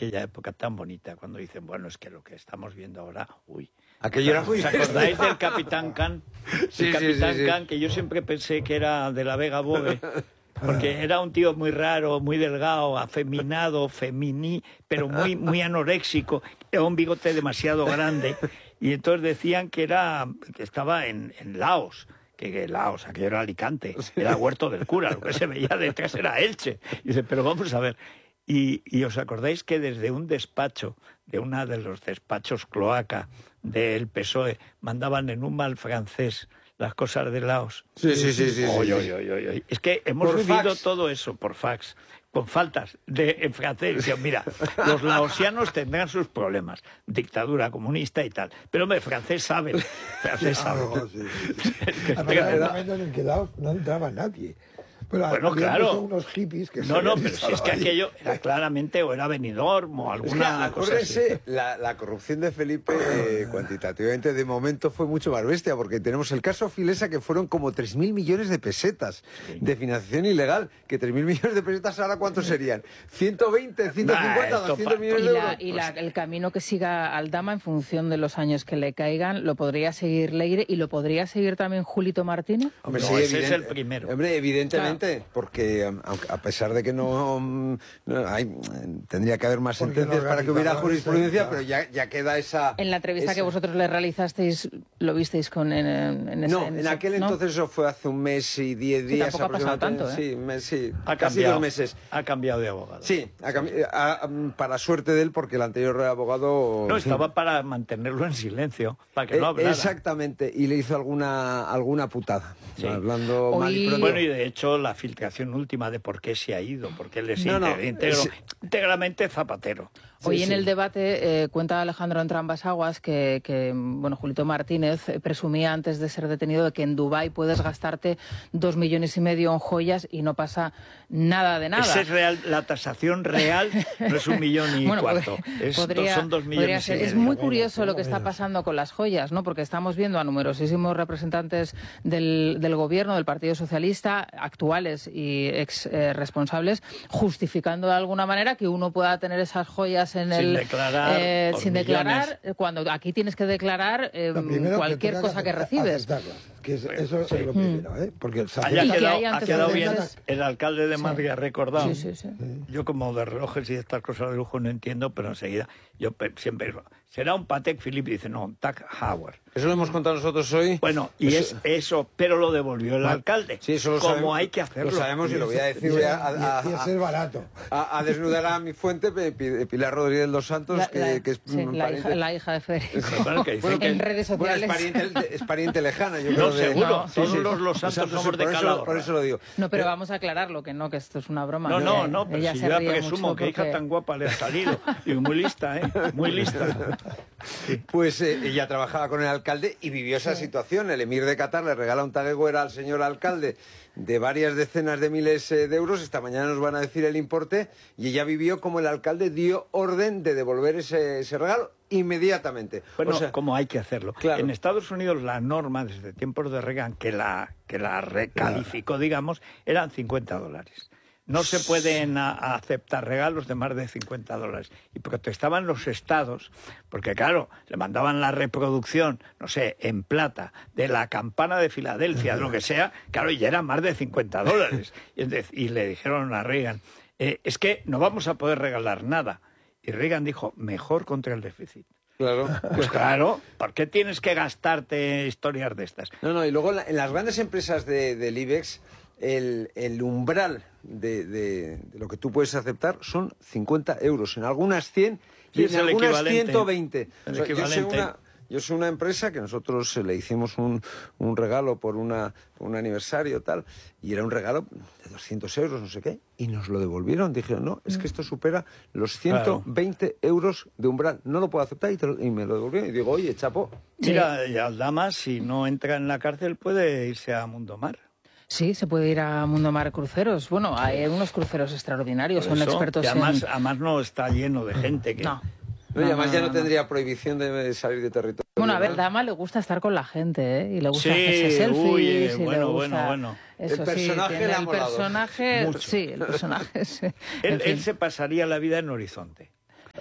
aquella época tan bonita, cuando dicen, bueno, es que lo que estamos viendo ahora, Aquello era muy... ¿Os acordáis del Capitán Can? Sí, El Capitán sí. Can, que yo siempre pensé que era de la Vega Bogue, porque era un tío muy raro, muy delgado, afeminado, pero muy anoréxico, era un bigote demasiado grande, y entonces decían que estaba en Laos. Que Laos, aquello era Alicante, era Huerto del Cura, lo que se veía detrás era Elche. Y dice, pero vamos a ver. Y os acordáis que desde un despacho, de uno de los despachos cloaca del PSOE, mandaban en un mal francés las cosas de Laos. Sí. Oy. Es que hemos vivido todo eso por fax, con faltas en francés. Dicen, mira, los laosianos tendrán sus problemas, dictadura comunista y tal. Pero hombre, francés saben. Era el momento en el que Laos no entraba nadie. Pero bueno, claro. Unos hippies que pero si es que aquello era claramente o era Benidorm o alguna cosa así. La corrupción de Felipe cuantitativamente de momento fue mucho más bestia, porque tenemos el caso Filesa, que fueron como 3.000 millones de pesetas de financiación ilegal, que 3.000 millones de pesetas ahora ¿cuántos serían? 120, 150, 200 millones de euros. Y el camino que siga Aldama en función de los años que le caigan, ¿lo podría seguir Leire y lo podría seguir también Julito Martínez? Hombre, sí, ese es el primero. Hombre, evidentemente. Porque a pesar de que tendría que haber más sentencias para que hubiera jurisprudencia, pero ya queda esa... En la entrevista que vosotros le realizasteis, ¿lo visteis en aquel entonces eso fue hace un mes y 10 días. Tampoco ha pasado tanto, Sí, casi 2 meses. Ha cambiado de abogado. Sí, para suerte de él, porque el anterior abogado... No, estaba para mantenerlo en silencio, para que no hablara. Exactamente, y le hizo alguna putada, hablando mal y pronto. Bueno, y de hecho la filtración última de por qué se ha ido, por qué les íntegramente Zapatero. Hoy en el debate cuenta Alejandro Entrambas Aguas que Julito Martínez presumía antes de ser detenido de que en Dubái puedes gastarte 2,5 millones en joyas y no pasa nada de nada. Ese es real, la tasación real no es 1,25 millones. Son 2,5 millones. Es muy curioso lo que está pasando con las joyas, ¿no? Porque estamos viendo a numerosísimos representantes del gobierno, del Partido Socialista, actuales y ex responsables, justificando de alguna manera que uno pueda tener esas joyas sin declarar, cuando aquí tienes que declarar cualquier cosa que recibes. Eso es lo primero, porque ha quedado bien el alcalde de Madrid, ha recordado. Sí. Yo como de relojes y estas cosas de lujo no entiendo, pero enseguida yo siempre será un Patek Philippe, dice no, un Tag Heuer. Eso lo hemos contado nosotros hoy. Bueno, y es eso, pero lo devolvió el alcalde. Sí, eso lo como sabemos, hay que hacerlo. Lo sabemos y lo voy a decir. Y es barato. A desnudar a mi fuente, Pilar Rodríguez Dos Santos, que es la hija de Federico. En redes sociales. Es pariente lejana, yo creo. No, seguro. Todos los santos somos de Calahorra. Por eso lo digo. No, pero vamos a aclararlo, que esto es una broma. No, pero si yo presumo que hija tan guapa le ha salido. Y muy lista, muy lista. Pues ella trabajaba con el alcalde y vivió esa situación. El emir de Qatar le regala un Tag Heuer al señor alcalde de varias decenas de miles de euros. Esta mañana nos van a decir el importe. Y ella vivió como el alcalde dio orden de devolver ese regalo inmediatamente. Bueno, como hay que hacerlo. Claro. En Estados Unidos la norma, desde tiempos de Reagan, que la recalificó, digamos, eran $50. No se pueden aceptar regalos de más de $50. Y protestaban los estados, porque claro, le mandaban la reproducción, no sé, en plata, de la campana de Filadelfia, de lo que sea, claro, y ya era más de $50. Y le dijeron a Reagan, es que no vamos a poder regalar nada. Y Reagan dijo, mejor contra el déficit. Claro. Pues claro, ¿por qué tienes que gastarte historias de estas? No, y luego en las grandes empresas del IBEX, el umbral de lo que tú puedes aceptar son 50 euros, en algunas 100 y en algunas 120. Yo soy una empresa que nosotros le hicimos un regalo por un aniversario tal, y era un regalo de 200 euros, no sé qué, y nos lo devolvieron. Dijeron, no, es que esto supera los 120 euros de umbral, no lo puedo aceptar, y me lo devolvieron. Y digo, oye, chapo. Mira, y Aldama, si no entra en la cárcel, puede irse a Mundo Mar. Sí, se puede ir a Mundo Mar Cruceros. Bueno, hay unos cruceros extraordinarios, son expertos además no está lleno de gente que... No, y además ya no tendría prohibición de salir de territorio. Bueno, a ver, Dama le gusta estar con la gente, y le gusta hacerse selfies. Bueno. Eso el personaje sí, le ha el molado. personaje, mucho. Sí, el personaje. Él se pasaría la vida en Horizonte.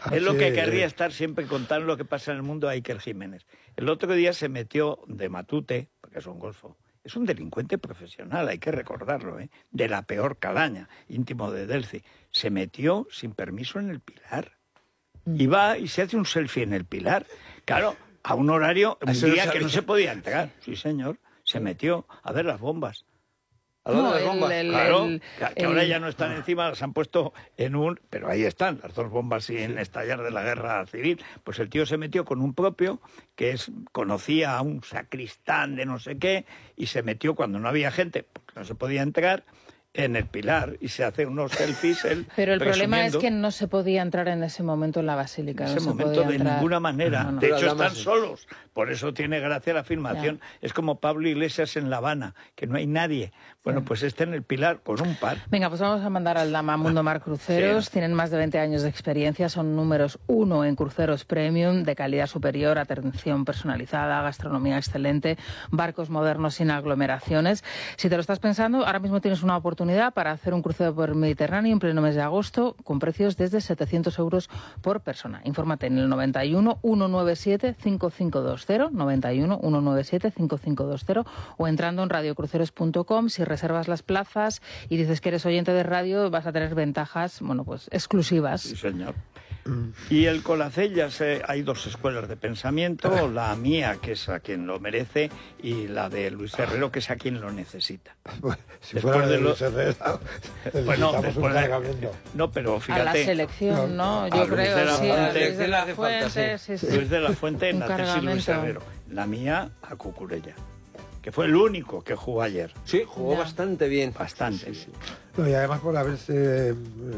Es lo que querría estar siempre contando lo que pasa en el mundo a Iker Jiménez. El otro día se metió de Matute, porque es un golfo. Es un delincuente profesional, hay que recordarlo, ¿eh? De la peor calaña, íntimo de Delci. Se metió sin permiso en el Pilar. Y va y se hace un selfie en el Pilar. Claro, a un horario, un día que no se podía entrar. Sí, señor. Se metió a ver las bombas. ¿A dónde las bombas? Claro, que ahora ya no están encima, las han puesto en un... Pero ahí están, las dos bombas sin estallar de la guerra civil. Pues el tío se metió con un propio, conocía a un sacristán de no sé qué, y se metió cuando no había gente, porque no se podía entrar, en el Pilar, y se hace unos selfies él Pero el presumiendo. problema es que no se podía entrar en ese momento en la basílica. En ese momento de ninguna manera. No. De hecho, están solos. Por eso tiene gracia la filmación. Ya. Es como Pablo Iglesias en La Habana, que no hay nadie. Bueno, pues en el Pilar con un par. Venga, pues vamos a mandar al Damamundo Mar Cruceros. Sí. Tienen más de 20 años de experiencia. Son números 1 en cruceros premium, de calidad superior, atención personalizada, gastronomía excelente, barcos modernos sin aglomeraciones. Si te lo estás pensando, ahora mismo tienes una oportunidad para hacer un crucero por el Mediterráneo en pleno mes de agosto con precios desde 700 euros por persona. Infórmate en el 91 197 5520, 91 197 5520 o entrando en radiocruceros.com. Si reservas las plazas y dices que eres oyente de radio, vas a tener ventajas, bueno, pues exclusivas. Sí, señor. Y el Colacellas, hay dos escuelas de pensamiento, la mía, que es a quien lo merece, y la de Luis Herrero, que es a quien lo necesita. Bueno, si fuera de Luis Herrero, necesitamos un cargamento. No, pero fíjate... A la selección, ¿no? Yo creo, sí, a Luis de la Fuente, sí. Luis de la Fuente en la tesis Luis Herrero. La mía, a Cucurella, que fue el único que jugó ayer. Sí, jugó bastante bien. Bastante. Sí. No, y además por haberse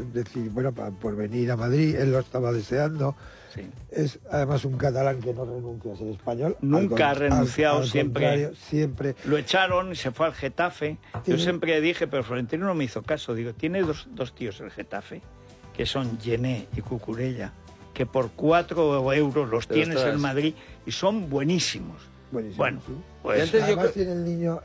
por venir a Madrid, él lo estaba deseando. Sí. Es además un catalán que no renuncia a ser español. Nunca ha renunciado, al siempre. Lo echaron y se fue al Getafe. Yo siempre dije, pero Florentino no me hizo caso. Digo, tiene dos tíos el Getafe, que son Gené y Cucurella, que por 4 euros los tienes en Madrid y son buenísimos. Buenísimo, bueno, sí. pues además tiene el niño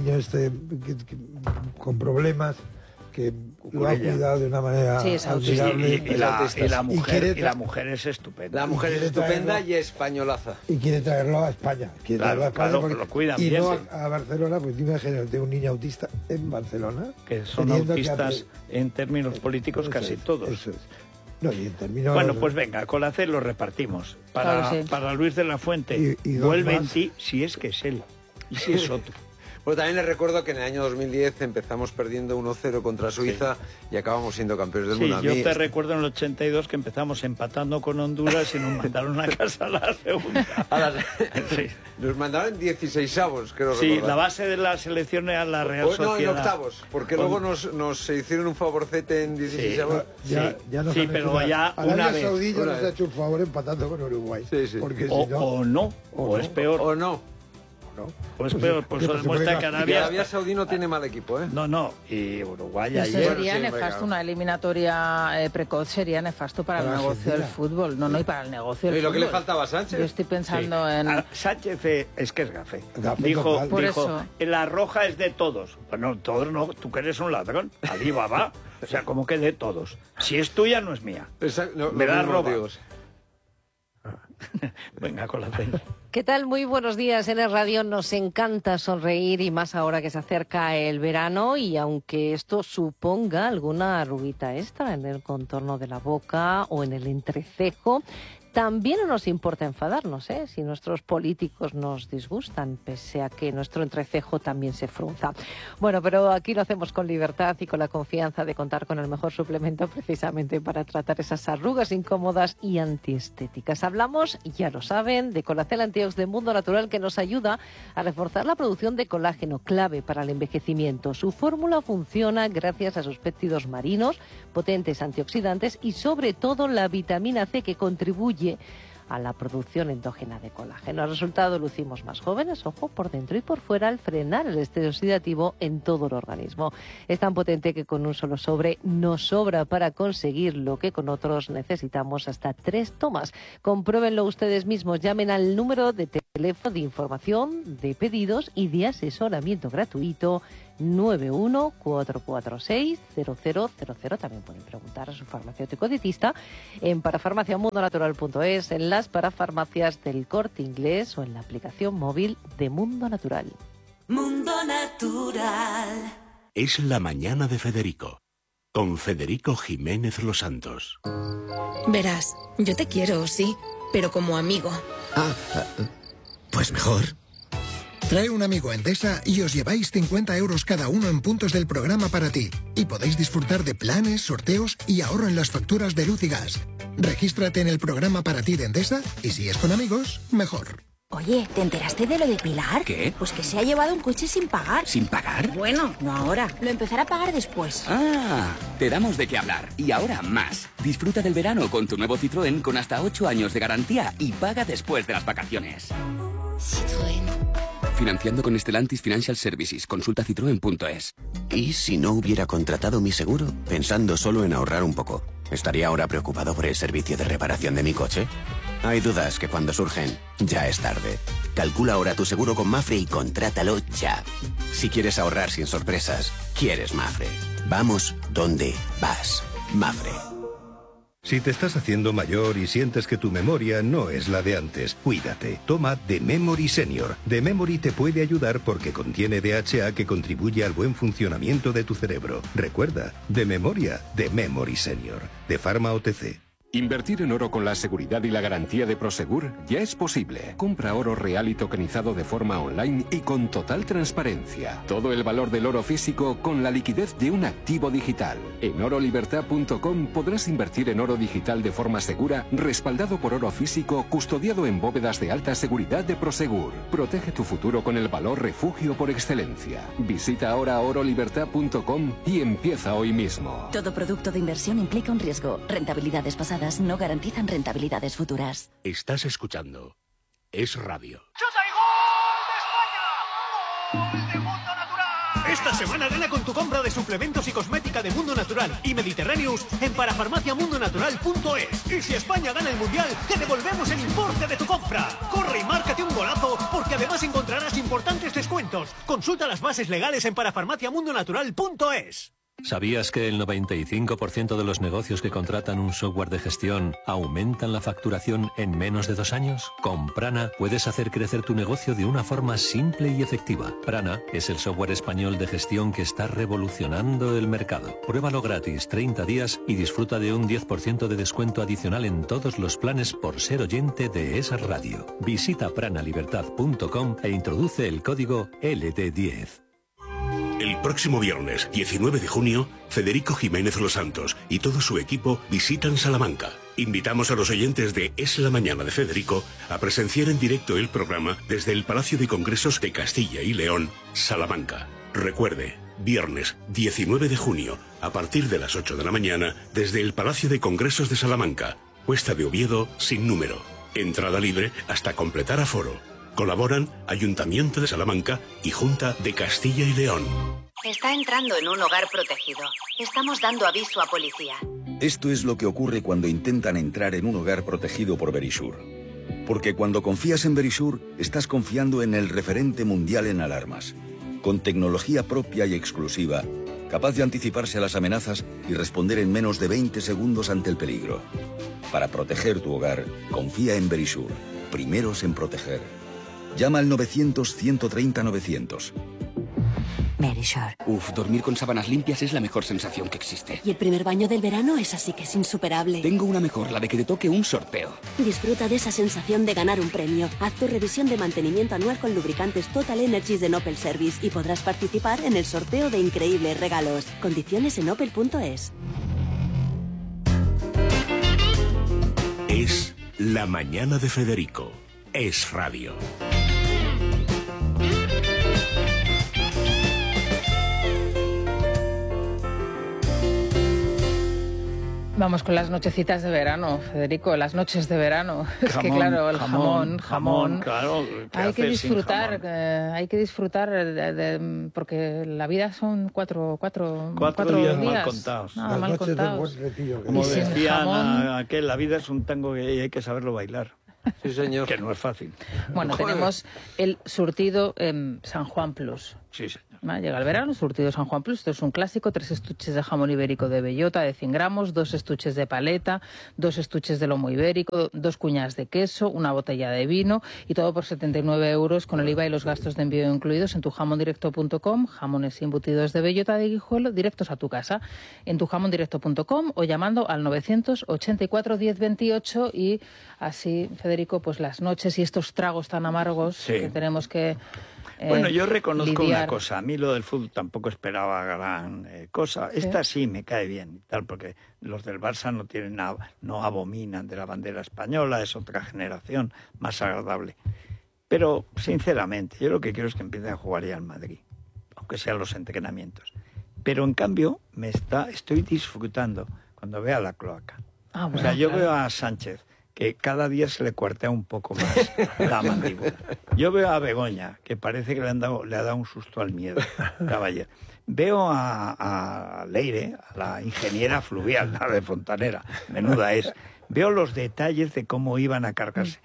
con problemas que lo ha cuidado de una manera admirable. Y la mujer es estupenda. La mujer es estupenda y españolaza. Y quiere traerlo a España. Claro, lo cuidan y bien. No a Barcelona, pues tú imagínate un niño autista en Barcelona. Que son autistas en términos políticos casi todos. Eso es. No, y en términos... Bueno, pues venga, con la C lo repartimos. Para Luis de la Fuente, vuelve en ti si es que es él. Y si es otro. Bueno, también les recuerdo que en el año 2010 empezamos perdiendo 1-0 contra Suiza y acabamos siendo campeones del mundo. Yo te recuerdo en el 82 que empezamos empatando con Honduras y nos mandaron a casa a la segunda. Nos mandaron 16avos, creo. Sí, recordar. La base de la selección era la Real Sociedad. No, en octavos, porque luego nos hicieron un favorcete en 16avos. Sí, pero ya una vez. Saudí ya nos ha hecho un favor empatando con Uruguay. Sí. Porque o es peor. O no. Pues peor, pues eso demuestra que Arabia Saudí no tiene mal equipo, ¿eh? No, y Uruguay ayer... Sería nefasto, una eliminatoria precoz sería nefasto para el negocio del fútbol. No, y para el negocio del fútbol. ¿Y lo que le faltaba a Sánchez? Yo estoy pensando en... Sánchez es que es gafe. Dijo, la roja es de todos. Bueno, todos no, tú que eres un ladrón. Ali Baba. O sea, como que de todos. Si es tuya, no es mía. Me la robas. Venga, con la cena. ¿Qué tal? Muy buenos días. En el radio nos encanta sonreír y más ahora que se acerca el verano y aunque esto suponga alguna arruguita extra en el contorno de la boca o en el entrecejo, también no nos importa enfadarnos, si nuestros políticos nos disgustan, pese a que nuestro entrecejo también se frunza. Bueno, pero aquí lo hacemos con libertad y con la confianza de contar con el mejor suplemento precisamente para tratar esas arrugas incómodas y antiestéticas. Hablamos, ya lo saben, de Colacel Antiox de Mundo Natural, que nos ayuda a reforzar la producción de colágeno, clave para el envejecimiento. Su fórmula funciona gracias a sus péptidos marinos, potentes antioxidantes y sobre todo la vitamina C, que contribuye a la producción endógena de colágeno. Al resultado, lucimos más jóvenes, ojo, por dentro y por fuera, al frenar el estrés oxidativo en todo el organismo. Es tan potente que con un solo sobre nos sobra para conseguir lo que con otros necesitamos hasta 3 tomas. Compruébenlo ustedes mismos, llamen al número de teléfono de información, de pedidos y de asesoramiento gratuito 914460000. También pueden preguntar a su farmacéutico dietista en parafarmaciamundonatural.es, en las parafarmacias del Corte Inglés o en la aplicación móvil de Mundo Natural. Mundo Natural. Es la mañana de Federico, con Federico Jiménez Los Santos. Verás, yo te quiero, sí, pero como amigo. Pues mejor. Trae un amigo a Endesa y os lleváis 50 euros cada uno en puntos del programa para ti. Y podéis disfrutar de planes, sorteos y ahorro en las facturas de luz y gas. Regístrate en el programa para ti de Endesa y si es con amigos, mejor. Oye, ¿te enteraste de lo de Pilar? ¿Qué? Pues que se ha llevado un coche sin pagar. ¿Sin pagar? Bueno, no ahora. Lo empezará a pagar después. Ah, te damos de qué hablar. Y ahora más. Disfruta del verano con tu nuevo Citroën con hasta 8 años de garantía y paga después de las vacaciones. Citroën. Financiando con Stellantis Financial Services. Consulta citroen.es. ¿Y si no hubiera contratado mi seguro, pensando solo en ahorrar un poco? ¿Estaría ahora preocupado por el servicio de reparación de mi coche? Hay dudas que cuando surgen, ya es tarde. Calcula ahora tu seguro con Mafre y contrátalo ya. Si quieres ahorrar sin sorpresas, quieres Mafre. Vamos donde vas. Mafre. Si te estás haciendo mayor y sientes que tu memoria no es la de antes, cuídate. Toma The Memory Senior. The Memory te puede ayudar porque contiene DHA que contribuye al buen funcionamiento de tu cerebro. Recuerda, de memoria, The Memory Senior. De Pharma OTC. Invertir en oro con la seguridad y la garantía de Prosegur ya es posible. Compra oro real y tokenizado de forma online y con total transparencia. Todo el valor del oro físico con la liquidez de un activo digital. En orolibertad.com podrás invertir en oro digital de forma segura, respaldado por oro físico, custodiado en bóvedas de alta seguridad de Prosegur. Protege tu futuro con el valor refugio por excelencia. Visita ahora orolibertad.com y empieza hoy mismo. Todo producto de inversión implica un riesgo. Rentabilidades pasadas no garantizan rentabilidades futuras. Estás escuchando Es Radio. Esta semana gana con tu compra de suplementos y cosmética de Mundo Natural y Mediterráneos en parafarmaciamundonatural.es. Y si España gana el Mundial, te devolvemos el importe de tu compra. Corre y márcate un golazo, porque además encontrarás importantes descuentos. Consulta las bases legales en parafarmaciamundonatural.es. ¿Sabías que el 95% de los negocios que contratan un software de gestión aumentan la facturación en menos de 2 años? Con Prana puedes hacer crecer tu negocio de una forma simple y efectiva. Prana es el software español de gestión que está revolucionando el mercado. Pruébalo gratis 30 días y disfruta de un 10% de descuento adicional en todos los planes por ser oyente de esa radio. Visita pranalibertad.com e introduce el código LD10. El próximo viernes, 19 de junio, Federico Jiménez Los Santos y todo su equipo visitan Salamanca. Invitamos a los oyentes de Es la Mañana de Federico a presenciar en directo el programa desde el Palacio de Congresos de Castilla y León, Salamanca. Recuerde, viernes 19 de junio, a partir de las 8 de la mañana, desde el Palacio de Congresos de Salamanca, Cuesta de Oviedo, sin número. Entrada libre hasta completar aforo. Colaboran Ayuntamiento de Salamanca y Junta de Castilla y León. Está entrando en un hogar protegido. Estamos dando aviso a policía. Esto es lo que ocurre cuando intentan entrar en un hogar protegido por Verisure. Porque cuando confías en Verisure, estás confiando en el referente mundial en alarmas. Con tecnología propia y exclusiva, capaz de anticiparse a las amenazas y responder en menos de 20 segundos ante el peligro. Para proteger tu hogar, confía en Verisure. Primeros en proteger. Llama al 900-130-900. Verisure. Dormir con sábanas limpias es la mejor sensación que existe. Y el primer baño del verano es así que es insuperable. Tengo una mejor, la de que te toque un sorteo. Disfruta de esa sensación de ganar un premio. Haz tu revisión de mantenimiento anual con lubricantes Total Energies de Opel Service y podrás participar en el sorteo de increíbles regalos. Condiciones en opel.es. Es la mañana de Federico. Es Radio. Vamos con las nochecitas de verano, Federico, las noches de verano. Es que claro, el jamón. Claro, hay que disfrutar, porque la vida son cuatro días mal contados. Nada, mal contados. Como decían aquel, la vida es un tango que hay que saberlo bailar. Sí, señor. Que no es fácil. Bueno, tenemos el surtido San Juan Plus. Sí, señor. Llega el verano, surtido San Juan Plus, esto es un clásico, 3 estuches de jamón ibérico de bellota de 100 gramos, 2 estuches de paleta, 2 estuches de lomo ibérico, 2 cuñas de queso, una botella de vino y todo por 79 euros con el IVA y los gastos de envío incluidos en tujamondirecto.com, jamones embutidos de bellota de Guijuelo directos a tu casa, en tujamondirecto.com o llamando al 984 1028 y así, Federico, pues las noches y estos tragos tan amargos que tenemos que... Bueno, yo reconozco lidiar. una cosa, a mí lo del fútbol tampoco esperaba gran cosa. Esta sí me cae bien y tal, porque los del Barça no tienen nada, no abominan de la bandera española, es otra generación más agradable. Pero, sinceramente, yo lo que quiero es que empiece a jugar ya en Madrid, aunque sean los entrenamientos. Pero, en cambio, estoy disfrutando cuando vea la cloaca. O sea, yo veo a Sánchez, que cada día se le cuartea un poco más la mandíbula. Yo veo a Begoña, que parece que le ha dado un susto al miedo, caballero. Veo a Leire, a la ingeniera fluvial, la de Fontanera, menuda es. Veo los detalles de cómo iban a cargarse.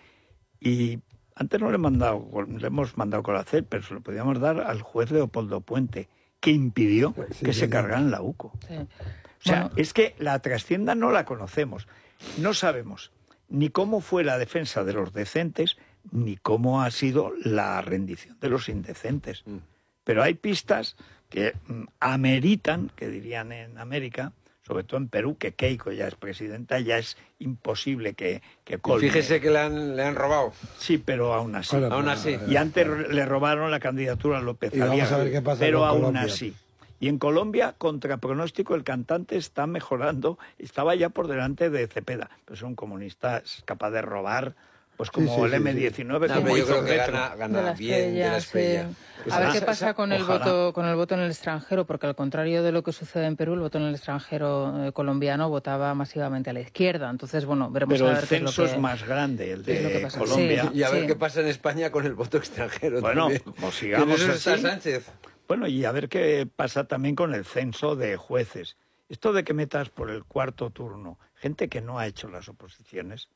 Y antes no le hemos mandado con la CEL, pero se lo podíamos dar al juez Leopoldo Puente, que impidió que se cargaran la UCO. Sí. O sea, es que la trastienda no la conocemos. No sabemos ni cómo fue la defensa de los decentes, ni cómo ha sido la rendición de los indecentes. Pero hay pistas que ameritan, que dirían en América, sobre todo en Perú, que Keiko ya es presidenta, ya es imposible que colme. Fíjese que le han robado. Sí, pero aún así. Aún así. Y antes le robaron la candidatura a López Aliaga. Vamos a ver qué pasa pero con aún Colombia. así. Y en Colombia, contra pronóstico, el cantante está mejorando. Estaba ya por delante de Cepeda. Pero es un comunista, es capaz de robar, pues como el M19. Como yo hizo creo que Petro. gana bien de la Espriella. A ver qué pasa con el voto en el extranjero, porque al contrario de lo que sucede en Perú, el voto en el extranjero colombiano votaba masivamente a la izquierda. Entonces, bueno, veremos pero a ver el censo es más grande, el de Colombia. Y a ver qué pasa en España con el voto extranjero. Bueno, también. como sigamos así. Está Sánchez. Bueno, y a ver qué pasa también con el censo de jueces. Esto de que metas por el cuarto turno gente que no ha hecho las oposiciones,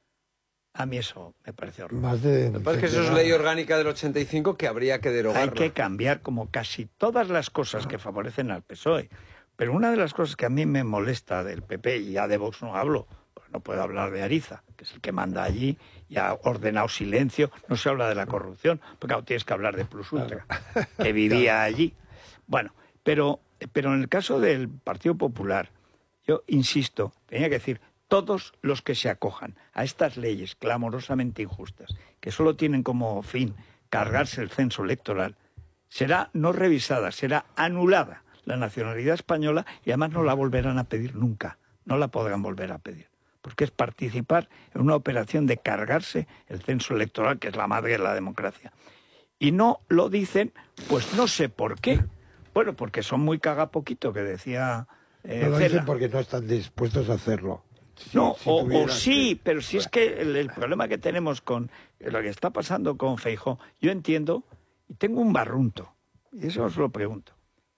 a mí eso me parece horrible. Lo que pasa es que eso es ley orgánica del 85 que habría que derogarla. Hay que cambiar como casi todas las cosas que favorecen al PSOE. Pero una de las cosas que a mí me molesta del PP, y ya de Vox no hablo, porque no puedo hablar de Ariza, que es el que manda allí y ha ordenado silencio, no se habla de la corrupción, porque claro, tienes que hablar de Plus Ultra, que vivía allí. Bueno, pero en el caso del Partido Popular, yo insisto, tenía que decir, todos los que se acojan a estas leyes clamorosamente injustas, que solo tienen como fin cargarse el censo electoral, será no revisada, será anulada la nacionalidad española y además no la volverán a pedir nunca, no la podrán volver a pedir, porque es participar en una operación de cargarse el censo electoral, que es la madre de la democracia. Y no lo dicen, pues no sé por qué. Bueno, porque son muy cagapoquito, que decía no lo dicen porque no están dispuestos a hacerlo. No, o sí, pero si es que el problema que tenemos con lo que está pasando con Feijóo, yo entiendo, y tengo un barrunto, y eso os lo pregunto.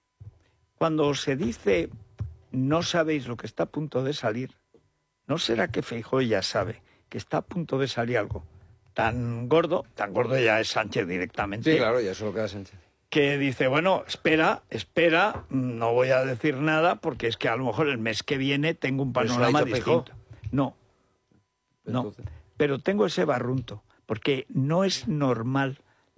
Cuando se dice, no sabéis lo que está a punto de salir, ¿no será que Feijóo ya sabe que está a punto de salir algo tan gordo ya es Sánchez directamente? Sí, claro, ya solo queda Sánchez. Que dice, bueno, espera, no voy a decir nada porque es que a lo mejor el mes que viene tengo un panorama distinto. No, pero tengo ese barrunto, porque no es normal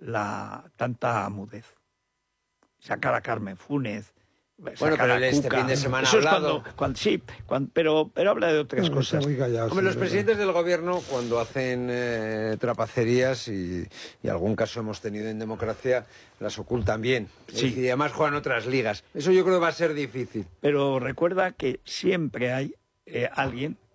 tanta mudez. Sacar a Carmen Funes, bueno, pero este fin de semana ha hablado. Pero habla de otras cosas. Hombre, los presidentes del gobierno, cuando hacen trapacerías, y algún caso hemos tenido en democracia, las ocultan bien. Sí. Y además juegan otras ligas. Eso yo creo que va a ser difícil. Pero recuerda que siempre hay alguien